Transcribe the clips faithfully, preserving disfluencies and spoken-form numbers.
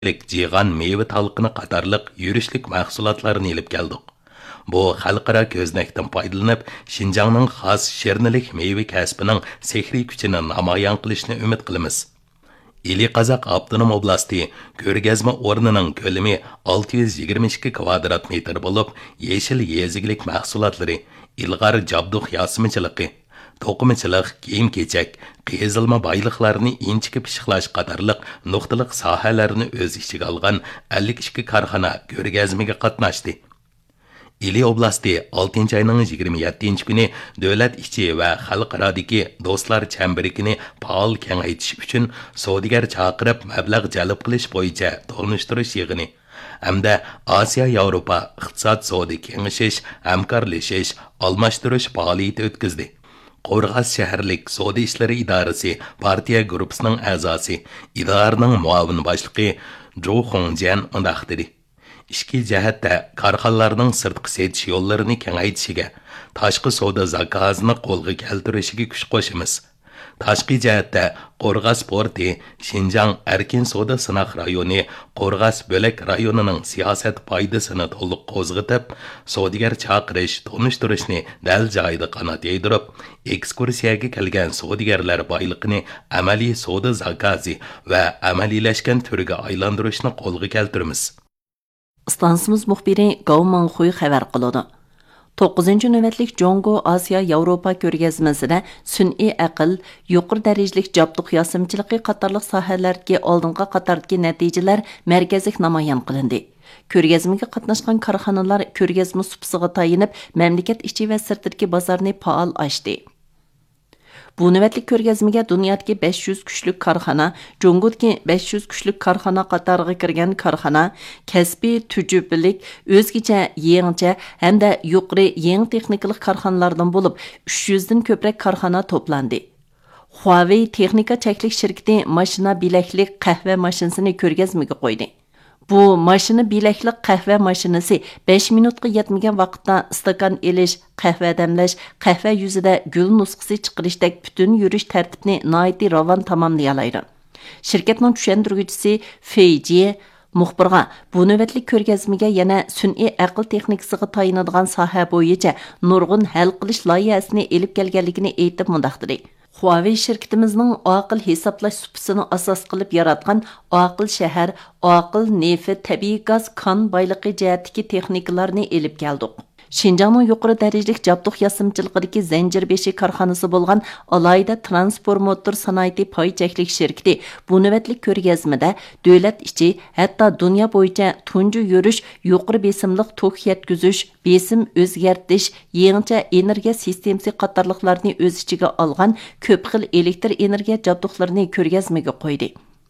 jiğan meyve talqini qatarlıq yürüşlük mahsulotlarni ilib keldik. Bu xalqaro ko'znakdan foydalanib, Şinjanning xos shernilik meyve kasbining sehriy kuchini namoyon qilishni umid qilamiz. İli Qazaq Avtonom oblasti ko'rgazma o'rnining ko'lami olti yuz yigirma ikki kvadrat metr bo'lib, yeshil yezigilik mahsulotlari, ilg'or jabduq yosimichiligi, to'qimachilik, kiyim-kechak, qezilma boyliqlarni inchiki pishiqlash qatorliq nuqtaliq sohalarni o'z ichiga olgan ellik ikki korxona ko'rgazmaga qatnashdi. İli oblasti oltinchi ayning yigirma yettinchi kuni davlat ichi va xalqarodagi do'stlar chambarikini faol kengaytirish uchun savdogar chaqirib mablag' jalb qilish bo'yicha to'nishtirish yig'ini hamda Osiyo Yevropa iqtisod savdo kengashish, hamkorlashish, almashtirish faoliyati o'tkazdi. Qo'rg'as shaharlik savdo ishlari idorasi partiya guruhining a'zosi, idoraning muavin boshlig'i Jo Xongjian undaq dedi. İşki cəhətdə karxanalarning sirtqi setish yo'llarini kengaytishiga, tashqi savdo zakazini qo'lga keltirishiga kuch qo'shamiz. Tashqi cəhətdə Qo'rg'as porti, Şinjan erkin savdo sinoq rayoni, Qo'rg'as bo'lak rayonining siyosat foydasini to'liq qo'zg'atib, savdogar chaqirish, tonishtirishni dal joyida qanot yaydirib, ekskursiyaga kelgan savdogarlar boyliqini amaliy savdo zakazi va amaliylashgan turga aylantirishni qo'lga keltiramiz. Stansimiz muxbiri Gao Mangxuy xabar qiladi. to'qqizinchi navbatlik Jongo Osiyo Yevropa ko'rgazmasida sun'iy aql, yuqori darajalik jabduq yosimchiligi qatorliq sohalardagi oldingi qatordagi natijalar markazlik namoyon qilindi. Ko'rgazmaga qatnashgan korxonalar ko'rgazma supsiga tayinib, mamlakat ichi va sirtidagi bozorni faol ochdi. Bu navbatlik ko'rgazmaga dunyodagi besh yuz kuchlik korxona, Jongodagi besh yuz kuchlik korxona qatoriga kirgan korxona, kasbiy tujubilik, o'zgacha, yangicha hamda yuqori yangi texnikalik korxonalardan bo'lib, uch yuz dan ko'proq korxona to'plandi. Huawei texnika cheklik shirkati mashina bilaklik qahva mashinasini ko'rgazmaga qo'ydi. Bu mashina bilakli qahva mashinasi besh minutga yetmagan vaqtda stakan elish, qahva damlash, qahva yuzida gul nusxasi chiqarishdek butun yurish tartibini noiti ravon tamomlay oladi. Shirkatning tushuntiruvchisi Fei Jie muxbirga bu navbatlik ko'rgazmaga yana sun'iy aql texnikasiga tayinadigan soha bo'yicha nurg'un hal qilish loyihasini elib kelganligini aytib mundaq dedi. Huawei şirketimizning aql hisoblash supsini asos qilib yaratgan aql shahar, aql neft, tabiiy gaz, kon boyligi jihatdagi texnikalarni elib keldik. Şinjanning yuqori darajalik jabduq yosimchiligidagi zanjirbeshi korxonasi bo'lgan alayda transformator sanoati pay cheklik shirkati bu navbatlik ko'rgazmada davlat ichi, hatto dunyo bo'yicha tunji yurish, yuqori besimliq tok yetkazish, besim o'zgartish, yangicha energiya sistemasi qatorliqlarni o'z ichiga olgan ko'p xil elektr energiya jabduqlarini ko'rgazmaga qo'ydi.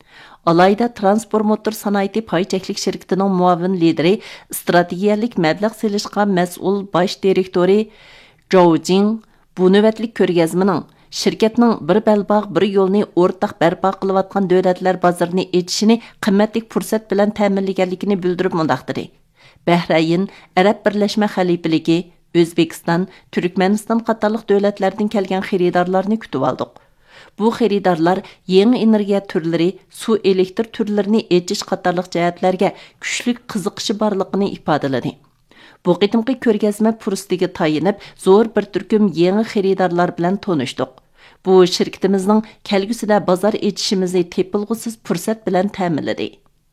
Alayda transformator sanoati pay cheklik shirkatining muavin lideri, strategiyalik mablag' selishga mas'ul bosh direktori Zhou Jing bu navbatlik ko'rgazmaning shirkatning bir balbog' bir yo'lni o'rtaq barpo qilayotgan davlatlar bozorini etishini qimmatli fursat bilan ta'minlaganligini bildirib mundaq dedi. Bahrayn, Arab Birlashma Xalifaligi, O'zbekiston, Turkmaniston qatorliq davlatlardan kelgan xaridorlarni kutib oldik. Bu xaridorlar yangi energiya turlari, suv elektr turlarini echish qatorliq jihatlarga kuchli qiziqishi borligini ifodaladi. Bu qitimqi ko'rgazma fursatiga tayinib, zo'r bir turkum yangi xaridorlar bilan tanishdik. Bu shirkatimizning kelgusida bozor echishimizni tepilg'usiz fursat bilan ta'minladi.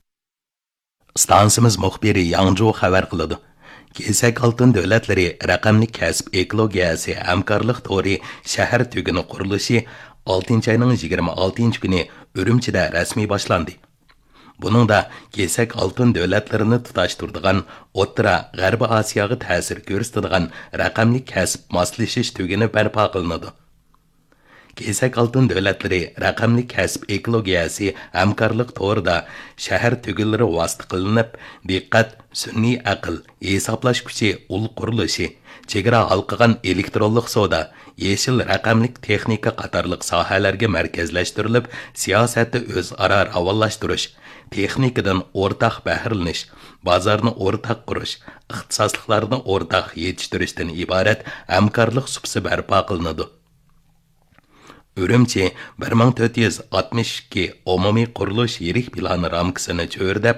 Stansimiz muxbiri Yangzhou xabar qiladi. Kesak oltin davlatlari raqamli kasb ekologiyasi hamkorlik to'ri shahar tuguni qurilishi oltinchi ayning yigirma oltinchi kuni Urumchida rasmiy boshlandi. Buningda kesak oltin davlatlarini tutashtiradigan O'rta G'arbi Osiyoga ta'sir ko'rsatadigan raqamli kasb moslashish tuguni barpo qilinadi. Kesak oltin davlatlari raqamli kasb ekologiyasi hamkorlik to'rida shahar tugillari vosita qilinib, diqqat, sun'iy aql, hisoblash kuchi, ul qurilishi, chegara halqagan elektronlik savdo, yeshil raqamlik texnika qatorliq sohalarga markazlashtirilib, siyosatni o'zaro ravonlashtirish, texnikadan o'rtaq bahrlanish, bozorni o'rtaq qurish, ixtisosliklarni o'rtaq yetishtirishdan iborat hamkorlik supsi barpo qilinadi. Үрімчі bir ming to'rt yuz oltmish ikki umumiy qurilish yirik plani ramkasini cho'rdab